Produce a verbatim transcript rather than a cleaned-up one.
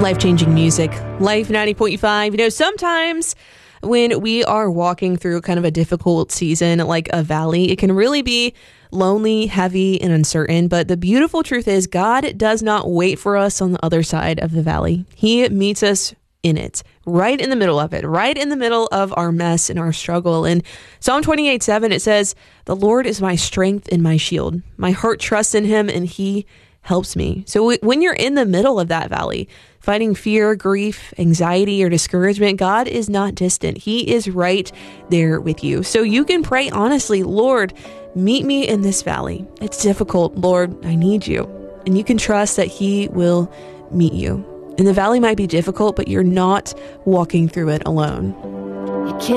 Life-changing music. Life ninety point five. You know, sometimes when we are walking through kind of a difficult season, like a valley, it can really be lonely, heavy, and uncertain. But the beautiful truth is God does not wait for us on the other side of the valley. He meets us in it, right in the middle of it, right in the middle of our mess and our struggle. In Psalm twenty-eight seven, it says, "The Lord is my strength and my shield. My heart trusts in him, and he helps me." So w- when you're in the middle of that valley, fighting fear, grief, anxiety, or discouragement, God is not distant. He is right there with you. So you can pray honestly, "Lord, meet me in this valley. It's difficult. Lord, I need you." And you can trust that he will meet you. And the valley might be difficult, but you're not walking through it alone. You can't